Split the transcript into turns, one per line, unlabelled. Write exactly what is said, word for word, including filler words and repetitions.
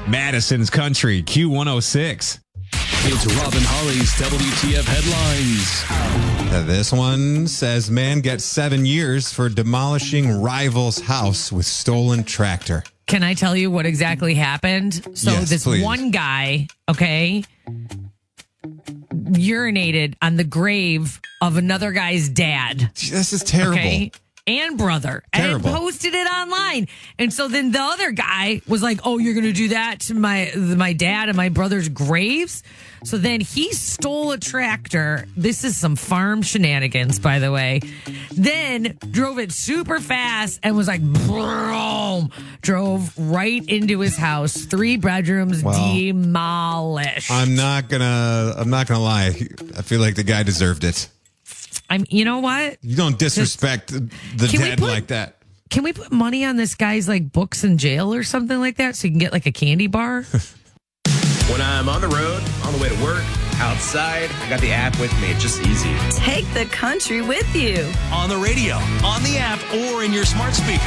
Madison's Country, Q one oh six.
It's Robin Holly's W T F headlines.
Uh, This one says man gets seven years for demolishing rival's house with stolen tractor.
Can I tell you what exactly happened? So
Yes,
this
please.
one guy, okay, urinated on the grave of another guy's dad.
This is terrible.
Okay. And brother.
Terrible.
And posted it online. And so then the other guy was like, oh, you're going to do that to my my dad and my brother's graves? So then he stole a tractor. This is some farm shenanigans, by the way. Then drove it super fast and was like, boom, drove right into his house. Three bedrooms
Well,
demolished.
I'm not gonna. I'm not gonna lie. I feel like the guy deserved it.
I'm, you know what?
You don't disrespect the
Can we
dead
put-
like that.
Can we put money on this guy's like books in jail or something like that so you can get like a candy bar?
When I'm on the road, on the way to work, outside, I got the app with me. It's just easy.
Take the country with you.
On the radio, on the app, or in your smart speaker.